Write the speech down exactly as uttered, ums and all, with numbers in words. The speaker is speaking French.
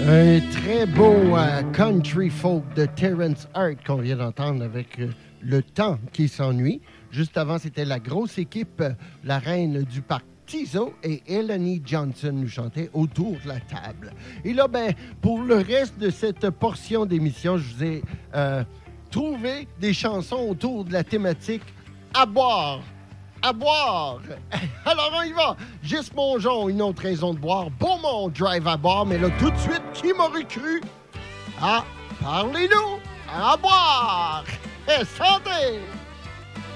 Un très beau euh, country folk de Terrence Hart qu'on vient d'entendre avec euh, Le temps qui s'ennuie. Juste avant, c'était la grosse équipe, euh, la reine du parc Tizo et Eleni Johnson nous chantaient autour de la table. Et là, ben, pour le reste de cette portion d'émission, je vous ai euh, trouvé des chansons autour de la thématique à boire. À boire! Alors, on y va! Juste Mongeon, une autre raison de boire. Beaumont, drive à boire. Mais là, tout de suite, qui m'aurait cru? Ah, parlez-nous! À boire! Et santé!